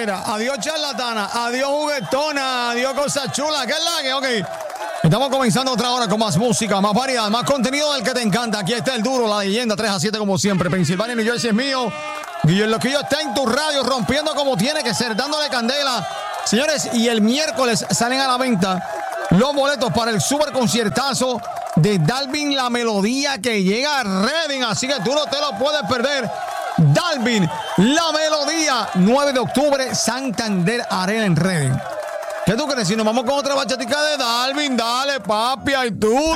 bachatera, adiós charlatana, adiós juguetona, adiós cosas chulas. ¿Qué es la que? Ok. Estamos comenzando otra hora con más música, más variedad, más contenido del que te encanta. Aquí está el duro, la leyenda, 3 a 7 como siempre. Pensilvania, New Jersey es mío. Guillermo Loquillo está en tu radio rompiendo como tiene que ser, dándole candela. Señores, y el miércoles salen a la venta los boletos para el super conciertazo de Dalvin La Melodía que llega a Reading. Así que tú no te lo puedes perder. Dalvin La Melodía, 9 de octubre, Santander Arena en Reading. ¿Qué tú crees? Si nos vamos con otra bachatica de Dalvin, dale, papi, y tú.